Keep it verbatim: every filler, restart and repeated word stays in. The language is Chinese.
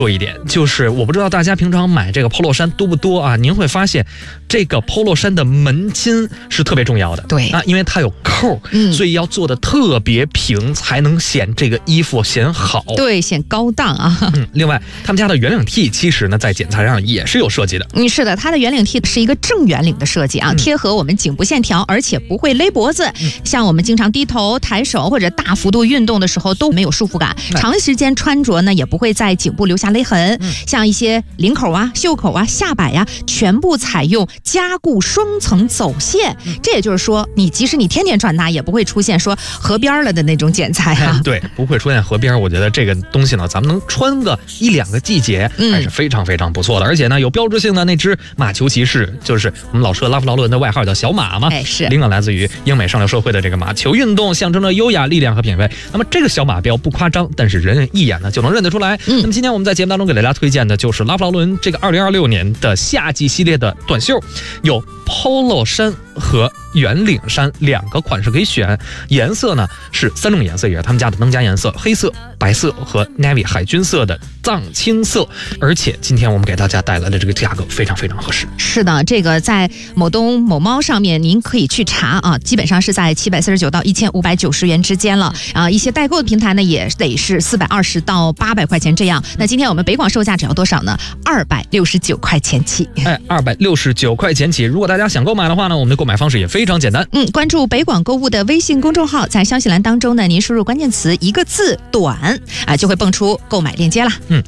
说一点，就是我不知道大家平常买这个 polo 衫多不多啊？您会发现，这个 polo 衫的门襟是特别重要的。 对啊，因为它有扣，嗯，所以要做的特别平，才能显这个衣服显好。 对，显高档啊。 嗯，另外，他们家的圆领 T 其实呢，在剪裁上也是有设计的。 嗯，是的，它的圆领 T 是一个正圆领的设计啊，嗯、贴合我们颈部线条，而且不会勒脖子。嗯、像我们经常低头、抬手或者大幅度运动的时候都没有束缚感，长时间穿着呢也不会在颈部留下勒痕。嗯、像一些领口啊、袖口啊、下摆呀、啊，全部采用加固双层走线。嗯、这也就是说，你即使你天天穿它，也不会出现说合边了的那种剪裁啊。 对，不会出现合边。我觉得这个东西呢，咱们能穿个一两个季节，还是非常非常不错的。嗯、而且呢，有标志性的那只马球骑士，就是我们老说拉夫劳伦的外号叫小马嘛， 哎，是灵感来自于英美上流社会的这个马球运动，象征着优雅、力量和品味。那么这个小马标不夸张，但是人人一眼呢就能认得出来。嗯、那么今天我们在节目当中给大家推荐的就是拉夫劳伦这个二零二六年的夏季系列的短袖，有 polo 衫和圆领衫两个款式可以选，颜色呢是三种颜色，也是他们家的当家颜色：黑色、白色和 navy 海军色的藏青色。而且今天我们给大家带来的这个价格非常非常合适。 是的，这个在某东某猫上面您可以去查啊，基本上是在七百四十九到一千五百九十元之间了啊。一些代购的平台呢也得是四百二十到八百块钱这样。那今天我们北广售价只要多少呢？二百六十九块钱起。 哎，二百六十九块钱起。如果大家想购买的话呢，我们的购买方式也非常简单。 嗯，关注北广购物的微信公众号，在消息栏当中呢，您输入关键词一个字短啊，就会蹦出购买链接啦。 嗯，